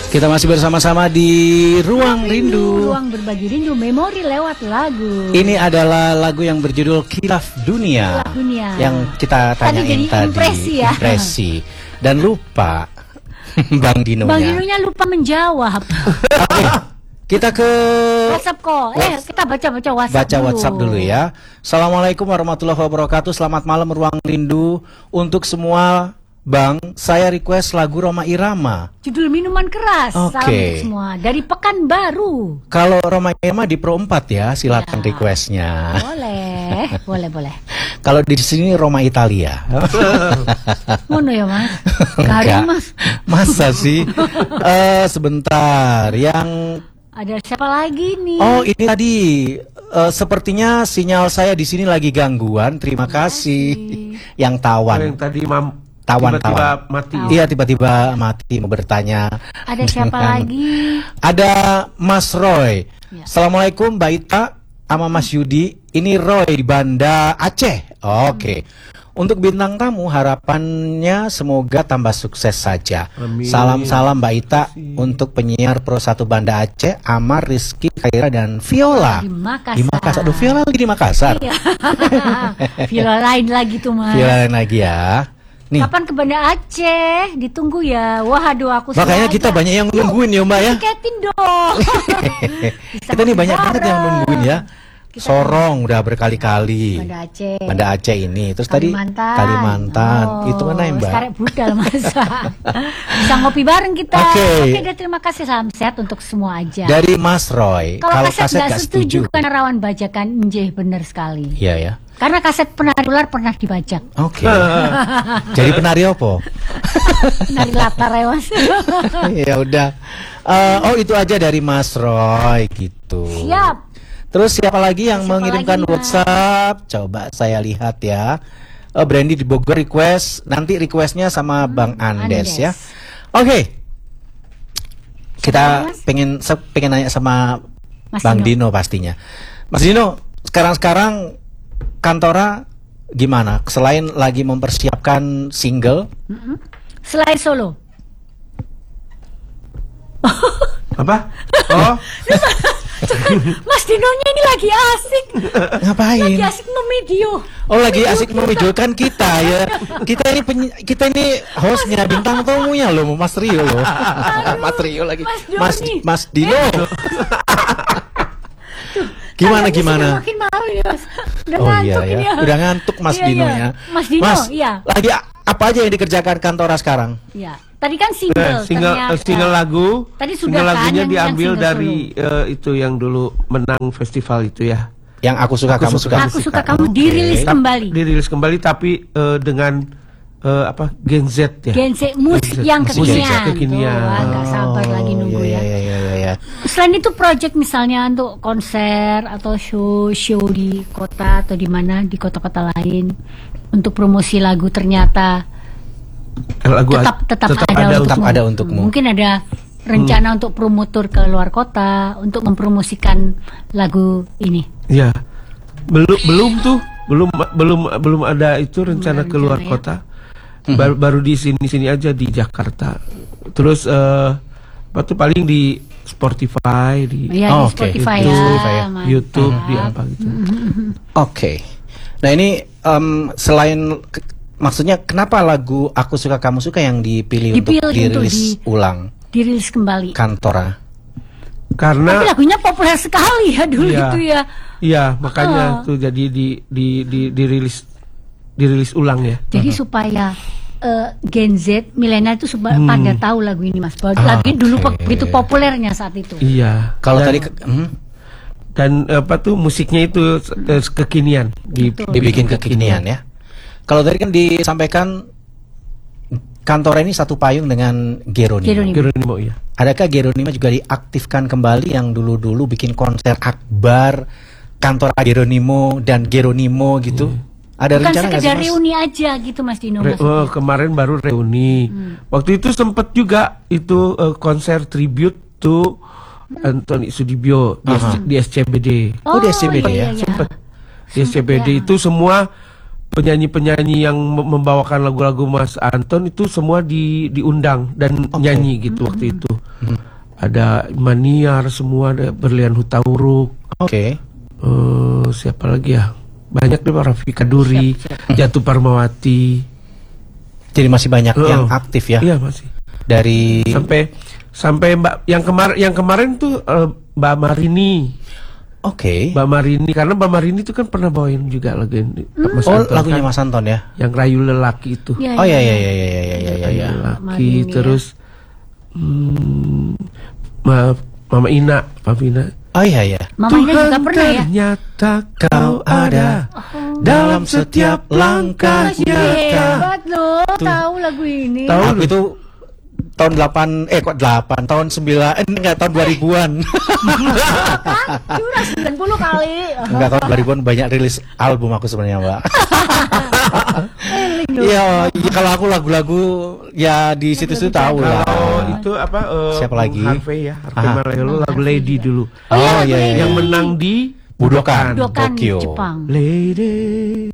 Kita masih bersama-sama di Ruang Rindu. Ruang berbagi rindu, memori lewat lagu. Ini adalah lagu yang berjudul Khilaf Dunia. Khilaf Dunia. Yang kita tanyain tadi. Impresi ya. Impresi. Dan lupa Bang Dinonya. Bang Dinonya lupa menjawab. Oke. Kita ke WhatsApp call. Kita baca WhatsApp. Baca WhatsApp dulu ya. Assalamualaikum warahmatullahi wabarakatuh. Selamat malam Ruang Rindu. Untuk semua Bang, saya request lagu Rhoma Irama. Judul Minuman Keras. Oke. Salam untuk semua. Dari Pekanbaru. Kalau Rhoma Irama di Pro 4 ya, silakan requestnya. Boleh. Kalau di sini Roma Italia. Mono ya Mas? Enggak. Mas. Masa sih? Sebentar. Yang ada siapa lagi nih? Oh, ini tadi sepertinya sinyal saya di sini lagi gangguan. Terima kasih. Yang tawan. Yang tadi Tawan-tawan mati. Iya, tiba-tiba mati. Mau bertanya. Ada siapa lagi? Ada Mas Roy. Ya. Assalamualaikum Mbak Ita sama Mas Yudi. Ini Roy di Banda Aceh. Oke. Untuk bintang tamu harapannya semoga tambah sukses saja. Amin. Salam-salam Mbak Ita untuk penyiar Pro 1 Banda Aceh, Amar, Rizky, Khaira dan Viola. Di Makassar. Di Makassar. Aduh, Viola lagi di Makassar. Iya. Viola lain lagi tuh Mas. Viola lain lagi ya. Nih. Kapan ke Banda Aceh? Ditunggu ya. Wah, aduh aku makanya kita banyak yang nungguin ya Mbak ya. Tiketin dong. Kita nih banyak banget yang nungguin ya. Sorong udah berkali-kali. Banda Aceh ini. Terus Kalimantan. Oh, itu mana Mbak? Sekarang budal masa. Bisa ngopi bareng kita. Oke, terima kasih, salam sehat untuk semua aja. Dari Mas Roy. Kalau kaset nggak setuju karena rawan bajakan, bener sekali. Iya ya. Karena kaset penari ular pernah dibajak. Oke. Jadi penari apa? Penari latar ya Mas. Ya udah. Oh itu aja dari Mas Roy gitu. Siap. Terus siapa lagi yang mengirimkan WhatsApp? Coba saya lihat ya. Brandy di Bogor request. Nanti requestnya sama Bang Andes ya. Oke. Kita pengen nanya sama Mas Bang Dino pastinya. Mas Dino, sekarang Kantora gimana? Selain lagi mempersiapkan single, selain solo. Apa? Oh. Mas Dinonya ini lagi asik. Ngapain? Lagi asik nge-video. Oh, lagi asik memvideokan kita ya. Kita ini hostnya, bintang tamunya loh, Mas Rio loh. Mas Rio lagi. Mas Dino. Gimana? Makin malu ya Mas. Udah ngantuk ini ya. Udah ngantuk Mas Dino ya. Mas Dino, iya. Lagi apa aja yang dikerjakan Kantora sekarang? Iya. Tadi kan single lagu. Tadi sudah single lagunya kan diambil dari itu yang dulu menang festival itu ya. Yang Aku Suka Kamu Suka. Aku Suka Kamu dirilis kembali. Dirilis kembali tapi dengan Gen Z ya. Gen Z musik yang kekinian. Agak sabar lagi nunggu ya. Selain itu project misalnya untuk konser atau show di kota atau di mana di kota-kota lain untuk promosi lagu ternyata tetap ada untukmu. Mungkin ada rencana untuk promotor ke luar kota untuk mempromosikan lagu ini. Ya. Belum ada itu rencana ke luar kota. Baru di sini aja di Jakarta. Terus apa tuh paling di Spotify di Spotify ya. YouTube di apa gitu. Oke. Nah ini selain maksudnya kenapa lagu Aku Suka Kamu Suka yang dipilih untuk dirilis ulang? Dirilis kembali. Kantora. Karena tapi lagunya populer sekali ya dulu itu ya. Iya, makanya tuh jadi dirilis ulang ya. Jadi supaya Gen Z milenial itu pada tahu lagu ini Mas. Lagu ini dulu begitu populernya saat itu. Iya. Kalau tadi dan apa tuh musiknya itu kekinian, dibikin kekinian ya. Kalau tadi kan disampaikan Kantora ini satu payung dengan Geronimo ya. Adakah Geronimo juga diaktifkan kembali yang dulu bikin konser akbar Kantora Geronimo dan Geronimo gitu? Ada bukan rencana sekedar reuni aja gitu Mas Dino. Kemarin baru reuni. Waktu itu sempat juga itu konser tribute to Anthony Sudibyo di SCBD. Oh, di SCBD ya. Sempat di SCBD itu semua penyanyi-penyanyi yang membawakan lagu-lagu Mas Anton itu semua diundang dan nyanyi gitu waktu itu. ada Maniar, semua ada Berlian Hutauruk. Oke. Siapa lagi ya? Banyak deh, Rafika Duri, Jatuh Parmawati. Jadi masih banyak yang aktif ya? Iya masih. Dari sampai Mbak yang kemarin tuh Mbak Marini. Oke. Mbak Marini, karena Mbak Marini itu kan pernah bawain juga lagu Mas Anton, lagunya kan? Mas Anton ya? Yang Rayu Lelaki itu. Ya, Oh ya. Rayu Lelaki, Marini, terus Mama Ina, Mama Ina. Oh iya. Mama Ina juga pernah ya? Ternyata kau ada dalam setiap langkahnya. Hebat loh, tahu lagu ini. Tahu Aku itu tahun 8 tahun 9 enggak tahun 2000-an. Udah 90 kali. Enggak, tahun 2000-an banyak rilis album aku sebenarnya, Mbak. Iya, kalau aku lagu-lagu ya di situ-situ tahu lah. Kalau itu apa? Siapa lagi? Harvey ya, Harvey Malaiholo, lagu Lady dulu. Oh iya. Yang menang di Budokan, Budokan Tokyo. Jepang. Lady.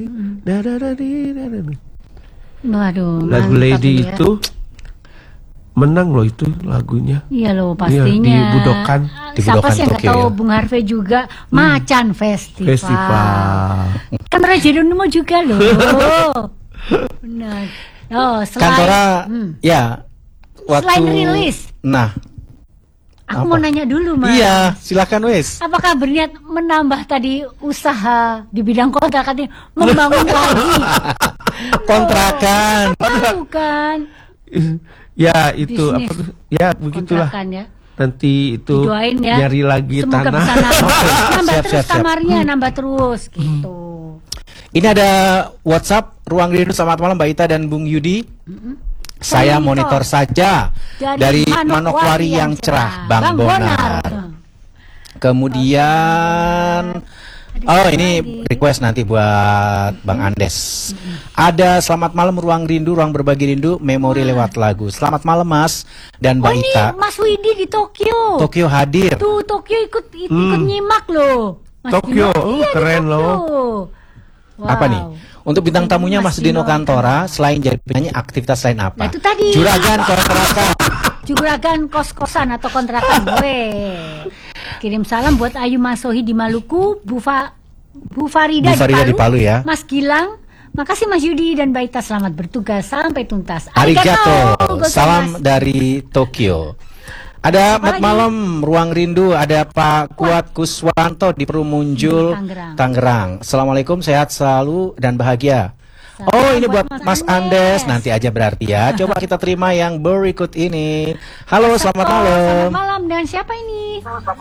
Waduh, Lagu mantap Lady ya. itu menang loh itu lagunya. Iya loh Iya, pastinya. di Budokan. Di Siapa Budokan sih yang nggak Tokyo, tahu ya? Bung Harvey juga Macan Festival. Kan Raja Geronimo juga loh. Benar. Oh, Kantora ya waktu Selain rilis. Nah, Aku mau nanya dulu, Mas. iya, silakan wes. Apakah berniat menambah tadi usaha di bidang kontrakan ini, membangun lagi? Kontrakan. Bukan. Ya itu Bisnis. apa tuh? Ya begitulah. Kontrakan ya. Nanti itu Didoain ya. nyari lagi Semoga tanah. bisa nambah Siap, terus siap. kamarnya, nambah terus gitu. Ini ada WhatsApp Ruang Rindu, selamat malam Mbak Ita dan Bung Yudi. Saya monitor saja dari Manokwari yang cerah, Bang Bonar. Kemudian ini request nanti buat Bang Andes. Ada selamat malam Ruang Rindu, Ruang Berbagi Rindu, memori lewat lagu. Selamat malam Mas dan Mbak ini Ita. Mas Widi di Tokyo. Tokyo hadir. Tuh Tokyo ikut nyimak loh. Mas Tokyo, Dino. Iya, di keren Tokyo. loh. Wow. Apa nih? Untuk bintang tamunya Mas Dino Kantora, selain jadi penyanyi, aktivitas lain apa? Nah, itu tadi. Juragan, kontrakan. Juragan kos-kosan atau kontrakan. Weh. Kirim salam buat Ayu Masohi di Maluku, Bu Farida, Bu Farida di Palu ya. Mas Gilang. Makasih Mas Yudi dan Mbak Ita, selamat bertugas sampai tuntas. Arigato. Gozaimasu. Salam dari Tokyo. Ada Siapa lagi? malam Ruang Rindu, ada Pak Kuat Kuswanto di Perumunjul, Tangerang. Assalamualaikum, sehat selalu dan bahagia. Oh, ini buat Mas Andes, nanti aja berarti ya. Coba kita terima yang berikut ini. Halo, selamat malam. Selamat malam, dan siapa ini? Selamat